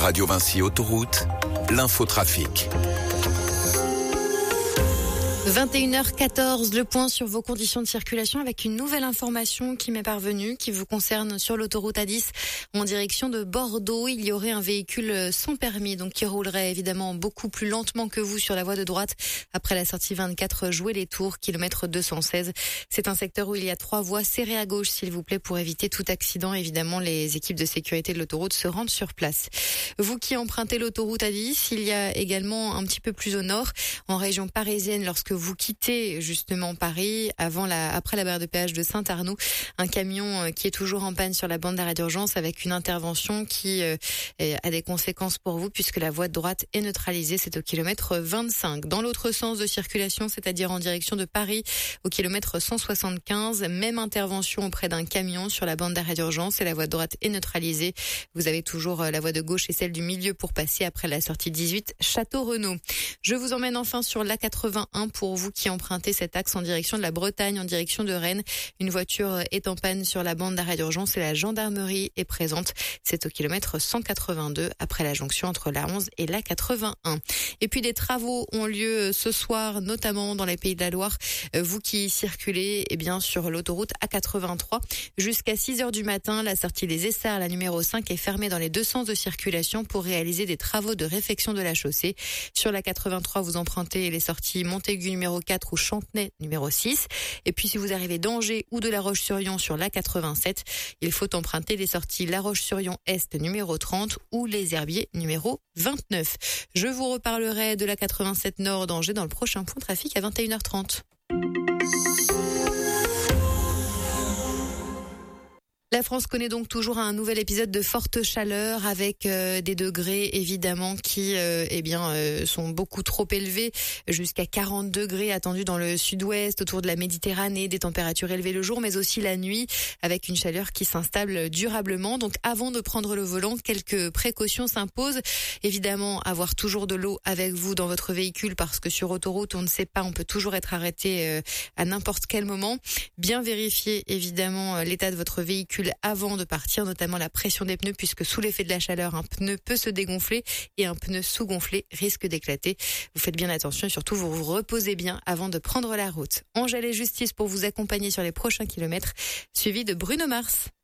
Radio Vinci Autoroute, l'infotrafic. 21h14, le point sur vos conditions de circulation avec une nouvelle information qui m'est parvenue, qui vous concerne sur l'autoroute A10 en direction de Bordeaux. Il y aurait un véhicule sans permis, donc qui roulerait évidemment beaucoup plus lentement que vous sur la voie de droite après la sortie 24 Jouer les Tours, kilomètre 216. C'est un secteur où il y a 3 voies. Serrez à gauche, s'il vous plaît, pour éviter tout accident. Évidemment, les équipes de sécurité de l'autoroute se rendent sur place. Vous qui empruntez l'autoroute A10, il y a également un petit peu plus au nord, en région parisienne, lorsque vous quittez justement Paris, après la barrière de péage de Saint-Arnoux, un camion qui est toujours en panne sur la bande d'arrêt d'urgence avec une intervention qui a des conséquences pour vous puisque la voie de droite est neutralisée, c'est au kilomètre 25. Dans l'autre sens de circulation, c'est-à-dire en direction de Paris, au kilomètre 175, même intervention auprès d'un camion sur la bande d'arrêt d'urgence et la voie de droite est neutralisée. Vous avez toujours la voie de gauche et celle du milieu pour passer après la sortie 18 Château-Renaud. Je vous emmène enfin sur l'A81 pour vous qui empruntez cet axe en direction de la Bretagne, en direction de Rennes. Une voiture est en panne sur la bande d'arrêt d'urgence et la gendarmerie est présente. C'est au kilomètre 182 après la jonction entre la 11 et la 81. Et puis des travaux ont lieu ce soir, notamment dans les Pays de la Loire. Vous qui circulez sur l'autoroute A83 jusqu'à 6h du matin, la sortie des Essarts, la numéro 5, est fermée dans les deux sens de circulation pour réaliser des travaux de réfection de la chaussée. Sur la 83, vous empruntez les sorties Montaigu numéro 4 ou Chantenay numéro 6. Et puis si vous arrivez d'Angers ou de La Roche-sur-Yon sur la 87, il faut emprunter les sorties La Roche-sur-Yon Est numéro 30 ou Les Herbiers numéro 29. Je vous reparlerai de la 87 Nord d'Angers dans le prochain point trafic à 21h30. La France connaît donc toujours un nouvel épisode de forte chaleur avec des degrés évidemment qui sont beaucoup trop élevés, jusqu'à 40 degrés attendus dans le sud-ouest, autour de la Méditerranée, des températures élevées le jour mais aussi la nuit avec une chaleur qui s'installe durablement. Donc avant de prendre le volant, quelques précautions s'imposent. Évidemment, avoir toujours de l'eau avec vous dans votre véhicule parce que sur autoroute, on ne sait pas, on peut toujours être arrêté à n'importe quel moment. Bien vérifier évidemment l'état de votre véhicule avant de partir, notamment la pression des pneus, puisque sous l'effet de la chaleur, un pneu peut se dégonfler et un pneu sous-gonflé risque d'éclater. Vous faites bien attention et surtout vous vous reposez bien avant de prendre la route. Angèle et Justice pour vous accompagner sur les prochains kilomètres, suivi de Bruno Mars.